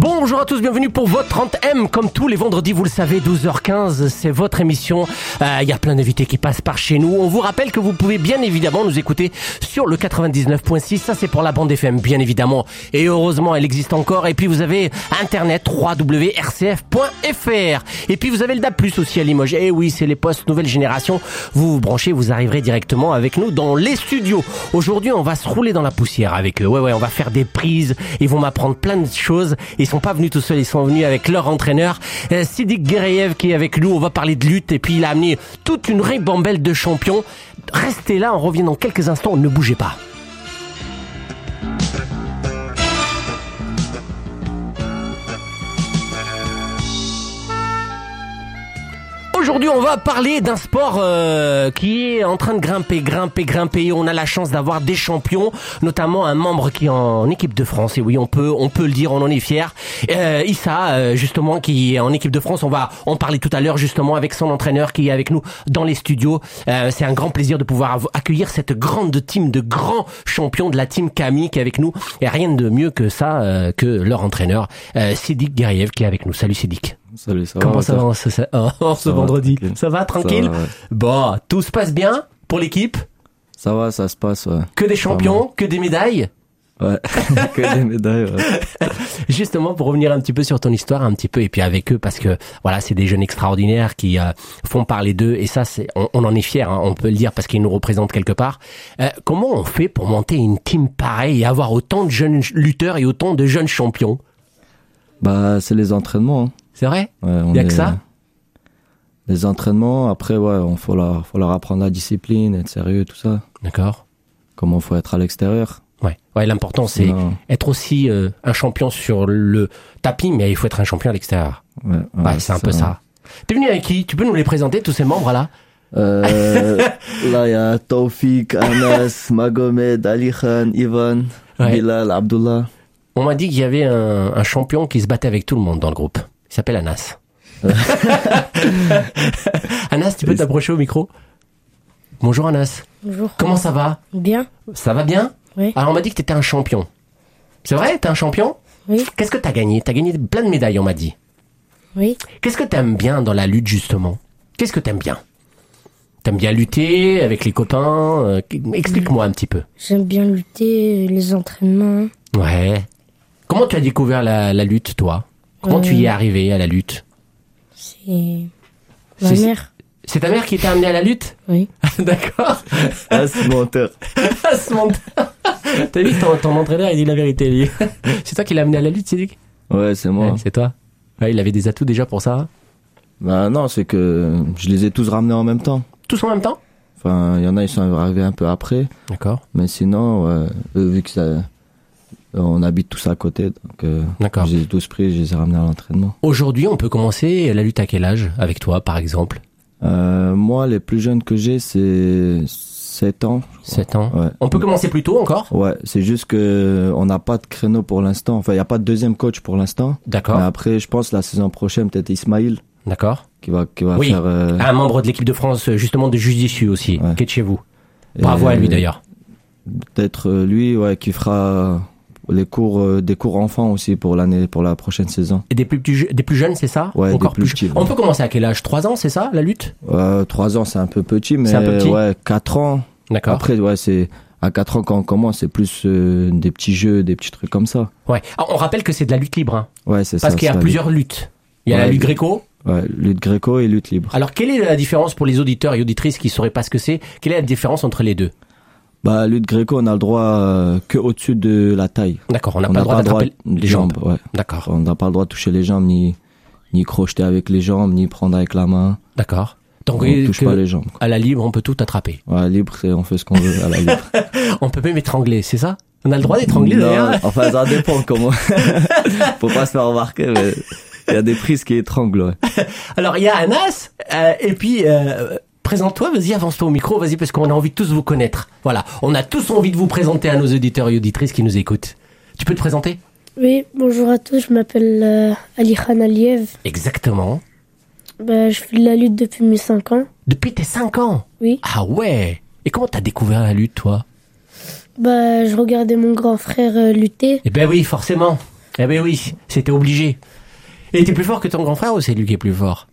Bonjour à tous, bienvenue pour votre 30M. Comme tous les vendredis, vous le savez, 12h15, c'est votre émission. Il y a plein d'invités qui passent par chez nous. On vous rappelle que vous pouvez bien évidemment nous écouter sur le 99.6. Ça, c'est pour la bande FM, bien évidemment. Et heureusement, elle existe encore. Et puis, vous avez Internet, www.rcf.fr. Et puis, vous avez le DAB+, aussi à Limoges. Et oui, c'est les postes nouvelle génération. Vous vous branchez, vous arriverez directement avec nous dans les studios. Aujourd'hui, on va se rouler dans la poussière avec eux. Ouais, on va faire des prises. Ils vont m'apprendre plein de choses. Ils sont pas venus tout seuls, ils sont venus avec leur entraîneur, Sidik Guerreyev, qui est avec nous. On va parler de lutte et puis il a amené toute une ribambelle de champions. Restez là, on revient dans quelques instants, ne bougez pas. Aujourd'hui, on va parler d'un sport qui est en train de grimper. On a la chance d'avoir des champions, notamment un membre qui est en équipe de France. Et oui, on peut le dire, on en est fiers. Issa, justement, qui est en équipe de France. On va en parler tout à l'heure, justement, avec son entraîneur qui est avec nous dans les studios. C'est un grand plaisir de pouvoir accueillir cette grande team de grands champions de la team Camille qui est avec nous. Et rien de mieux que ça, que leur entraîneur, Sidik Guerreyev, qui est avec nous. Salut Sidik. Salut, ça Comment va, ça va ce vendredi? Ça va, tranquille? Ça va, ouais. Bon, tout se passe bien pour l'équipe? Ça va, ça se passe, ouais. Que des champions, que des médailles? Ouais, que des médailles, ouais. Justement, pour revenir un petit peu sur ton histoire, un petit peu, et puis avec eux, parce que voilà, c'est des jeunes extraordinaires qui font parler d'eux, et ça, on en est fiers, hein, on peut le dire, parce qu'ils nous représentent quelque part. Comment on fait pour monter une team pareille et avoir autant de jeunes lutteurs et autant de jeunes champions? Bah, c'est les entraînements, hein. C'est vrai? Ouais, Il y a que ça? Les entraînements, après, ouais, faut leur apprendre la discipline, être sérieux, tout ça. D'accord. Comment faut être à l'extérieur. Ouais, l'important c'est être aussi un champion sur le tapis, mais il faut être un champion à l'extérieur. Ouais, c'est un peu ça. T'es venu avec qui? Tu peux nous les présenter, tous ces membres-là? Là, il y a Taufik, Anas, Magomed, Ali Khan, Ivan, Bilal, Abdullah. On m'a dit qu'il y avait un champion qui se battait avec tout le monde dans le groupe. Il s'appelle Anas. Anas, tu peux t'approcher au micro? Bonjour Anas. Bonjour. Comment ça va? Bien. Ça va bien? Oui. Alors on m'a dit que t'étais un champion. C'est vrai? T'es un champion? Oui. Qu'est-ce que t'as gagné? T'as gagné plein de médailles, on m'a dit. Oui. Qu'est-ce que t'aimes bien dans la lutte, justement? Qu'est-ce que t'aimes bien? T'aimes bien lutter avec les copains? Explique-moi un petit peu. J'aime bien lutter, les entraînements. Ouais. Comment tu as découvert la lutte, toi? Comment tu y es arrivé à la lutte? C'est ma mère. C'est ta mère qui t'a amené à la lutte? Oui. D'accord. Ah, ce menteur. Ce menteur. T'as vu, ton entraîneur, il dit la vérité, lui. C'est toi qui l'as amené à la lutte, Sidik? Ouais, c'est moi. Ouais, c'est toi. Ouais, il avait des atouts déjà pour ça? Bah non, c'est que je les ai tous ramenés en même temps. Tous en même temps? Enfin, il y en a, ils sont arrivés un peu après. D'accord. Mais sinon, vu que on habite tous à côté, donc d'accord. Je les ai tous pris, je les ai ramenés à l'entraînement. Aujourd'hui, on peut commencer la lutte à quel âge avec toi, par exemple? Moi, les plus jeunes que j'ai, c'est 7 ans. 7 ans. Ouais. On peut commencer plus tôt encore? Ouais, c'est juste que on n'a pas de créneau pour l'instant. Enfin, il n'y a pas de deuxième coach pour l'instant. D'accord. Mais après, je pense la saison prochaine, peut-être Ismaïl. D'accord. Qui va oui, faire... un membre de l'équipe de France, justement, de Judicieux aussi, ouais. qui est de chez vous. Bravo à lui, d'ailleurs. Peut-être lui, ouais, qui fera des cours enfants aussi pour la prochaine saison. Et des plus jeunes, c'est ça? Ouais, encore des plus petits. On peut commencer à quel âge? 3 ans, c'est ça, la lutte? 3 ans, c'est un peu petit, mais un peu petit. Ouais, 4 ans. D'accord. Après, ouais, c'est à 4 ans quand on commence, c'est plus des petits jeux, des petits trucs comme ça. Ouais. Alors, on rappelle que c'est de la lutte libre, hein. Ouais, c'est ça. Parce qu'il y a plusieurs luttes. Il y a la lutte gréco. Ouais, lutte gréco et lutte libre. Alors, quelle est la différence pour les auditeurs et auditrices qui sauraient pas ce que c'est? Quelle est la différence entre les deux? Bah, lutte gréco, on a le droit que au-dessus de la taille. D'accord, on n'a pas le droit d'attraper les jambes. Ouais. D'accord. On n'a pas le droit de toucher les jambes, ni crocheter avec les jambes, ni prendre avec la main. D'accord. Donc, on touche pas les jambes. À la libre, on peut tout attraper. Ouais, libre, on fait ce qu'on veut à la libre. On peut même étrangler, c'est ça? On a le droit d'étrangler, d'ailleurs? Enfin, ça dépend comment. Faut pas se faire remarquer, mais il y a des prises qui étranglent, ouais. Alors, il y a Anas, et puis, présente-toi, vas-y, avance-toi au micro, vas-y, parce qu'on a envie de tous vous connaître. Voilà, on a tous envie de vous présenter à nos auditeurs et auditrices qui nous écoutent. Tu peux te présenter? Oui, bonjour à tous, je m'appelle Ali Khan Aliev. Exactement. Je fais de la lutte depuis mes 5 ans. Depuis tes 5 ans? Oui. Ah ouais. Et comment t'as découvert la lutte, toi? Je regardais mon grand frère lutter. Eh ben oui, forcément. Eh ben oui, c'était obligé. Et t'es plus fort que ton grand frère ou c'est lui qui est plus fort?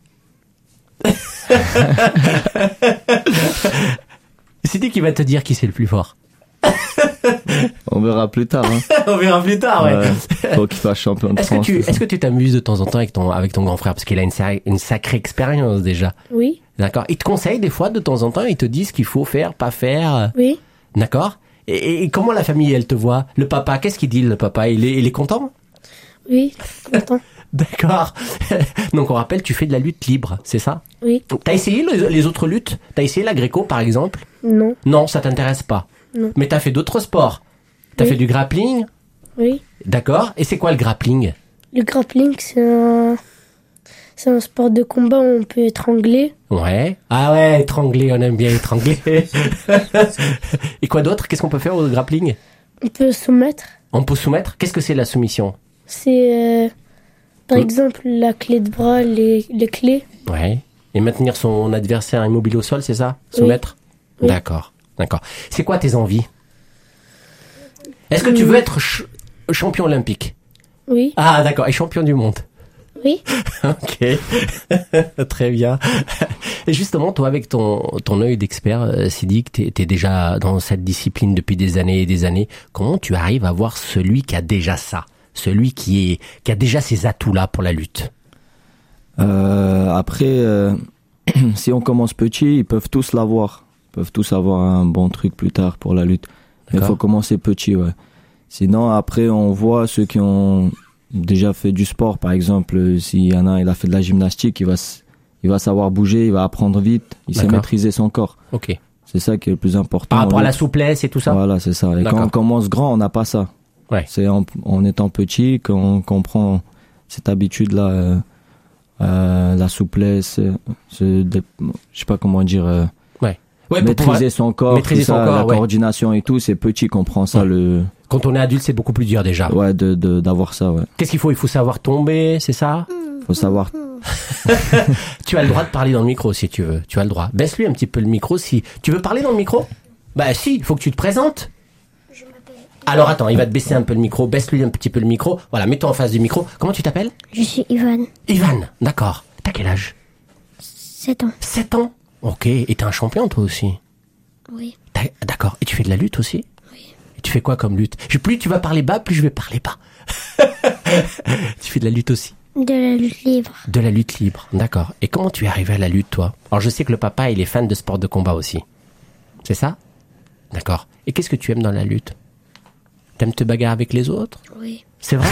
C'est qui va te dire qui c'est le plus fort? On verra plus tard. Hein. On verra plus tard, ouais. Faut qu'il fasse champion de France. Est-ce que tu t'amuses de temps en temps avec ton grand frère? Parce qu'il a une sacrée expérience déjà. Oui. D'accord. Il te conseille des fois de temps en temps, il te dit ce qu'il faut faire, pas faire. Oui. D'accord. Et comment la famille, elle te voit? Le papa, qu'est-ce qu'il dit, le papa? Il est content? Oui. Content. D'accord. Donc on rappelle, tu fais de la lutte libre, c'est ça? Oui. T'as essayé les autres luttes? T'as essayé la gréco, par exemple? Non. Non, ça t'intéresse pas? Non. Mais t'as fait d'autres sports? T'as Oui. fait du grappling? Oui. D'accord. Et c'est quoi le grappling? Le grappling, c'est un sport de combat où on peut étrangler. Ouais. Ah ouais, étrangler, on aime bien étrangler. Et quoi d'autre? Qu'est-ce qu'on peut faire au grappling? On peut soumettre. On peut soumettre? Qu'est-ce que c'est la soumission? C'est, par exemple, la clé de bras, les clés. Ouais. Et maintenir son adversaire immobile au sol, c'est ça? Soumettre? Oui. D'accord. C'est quoi tes envies? Est-ce que tu veux être champion olympique? Oui. Ah, d'accord. Et champion du monde? Oui. Ok. Très bien. Et justement, toi, avec ton œil d'expert, Sidik, t'es déjà dans cette discipline depuis des années et des années. Comment tu arrives à voir celui qui a déjà ça? Celui qui a déjà ces atouts-là pour la lutte? Après, si on commence petit, ils peuvent tous l'avoir. Ils peuvent tous avoir un bon truc plus tard pour la lutte. Mais il faut commencer petit, ouais. Sinon, après, on voit ceux qui ont déjà fait du sport. Par exemple, s'il y en a, il a fait de la gymnastique, il va savoir bouger, il va apprendre vite, il sait maîtriser son corps. Ok. C'est ça qui est le plus important. Par rapport à la souplesse et tout ça? Voilà, c'est ça. Et quand on commence grand, on n'a pas ça. Ouais. C'est en étant petit qu'on prend cette habitude-là, la souplesse, je sais pas comment dire, maîtriser son corps, la coordination et tout, c'est petit qu'on prend ça. Quand on est adulte, c'est beaucoup plus dur déjà. Ouais, d'avoir ça, ouais. Qu'est-ce qu'il faut? Il faut savoir tomber, c'est ça? Faut savoir. Tu as le droit de parler dans le micro si tu veux. Tu as le droit. Baisse-lui un petit peu le micro si tu veux parler dans le micro. Bah si, il faut que tu te présentes. Alors attends, il va te baisser un peu le micro. Baisse-lui un petit peu le micro. Voilà, mets-toi en face du micro. Comment tu t'appelles? Je suis Ivan. Ivan, d'accord. T'as quel âge? 7 ans. 7 ans. Ok. Et t'es un champion toi aussi? Oui. D'accord. Et tu fais de la lutte aussi? Oui. Et tu fais quoi comme lutte? Plus tu vas parler bas, plus je vais parler bas. Tu fais de la lutte aussi? De la lutte libre. De la lutte libre, d'accord. Et comment tu es arrivé à la lutte, toi? Alors, je sais que le papa, il est fan de sport de combat aussi. C'est ça? D'accord. Et qu'est-ce que tu aimes dans la lutte? T'aimes te bagarrer avec les autres? Oui. C'est vrai?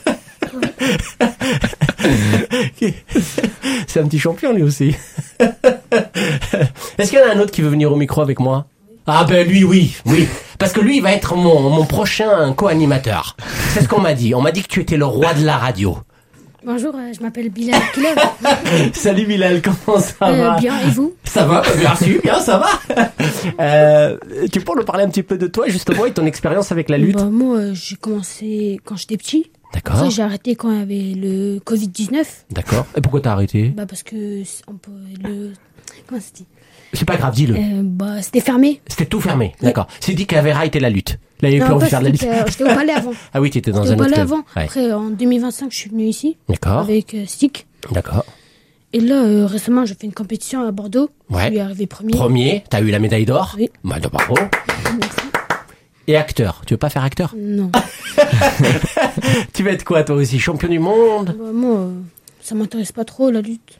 C'est un petit champion, lui aussi. Est-ce qu'il y en a un autre qui veut venir au micro avec moi? Ah ben lui, oui. Parce que lui, il va être mon prochain co-animateur. C'est ce qu'on m'a dit. On m'a dit que tu étais le roi de la radio. Bonjour, je m'appelle Bilal Kileb. Salut Bilal, comment ça va? Bien, et vous? Ça va, bien sûr, bien, ça va. Tu peux nous parler un petit peu de toi, justement, et ton expérience avec la lutte? Moi, j'ai commencé quand j'étais petit. D'accord. Après, j'ai arrêté quand il y avait le Covid-19. D'accord. Et pourquoi t'as arrêté? Parce que comment ça se dit? C'est pas grave, dis-le. C'était fermé. C'était tout fermé, d'accord. C'est dit qu'avait arrêté la lutte. Là, il n'y avait plus envie de faire de la lutte. J'étais au palais avant. Ah oui, tu étais dans J'étais un au autre palais club. avant. Ouais. Après, en 2025, je suis venu ici. D'accord. Avec Stick. D'accord. Et là, récemment, j'ai fait une compétition à Bordeaux. Ouais. Je suis arrivé premier. Premier, t'as eu la médaille d'or? Oui. Bah, bravo. Merci. Et acteur. Tu veux pas faire acteur? Non. Tu veux être quoi, toi aussi? Champion du monde? Moi, ça m'intéresse pas trop, la lutte.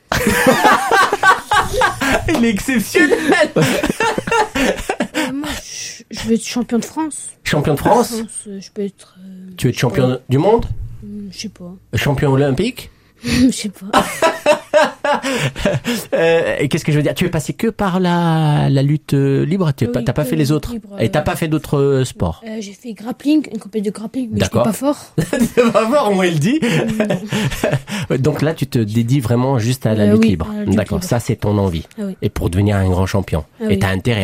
Il est exceptionnel. Moi, je veux être champion de France. Champion de France? Je peux être... Tu veux être champion du monde? Je sais pas. Champion olympique? Je sais pas. Et qu'est-ce que je veux dire? Tu es passé que par la lutte libre? T'as pas fait les autres? Libre, Et t'as pas fait d'autres sports? J'ai fait grappling, une compétition de grappling, mais D'accord. j'étais pas fort. C'est pas fort, moi, il dit. Donc là, tu te dédies vraiment juste à la lutte Oui, libre. à la lutte D'accord, libre. ça, c'est ton envie. Ah oui. Et pour devenir un grand champion. Ah Et oui. t'as intérêt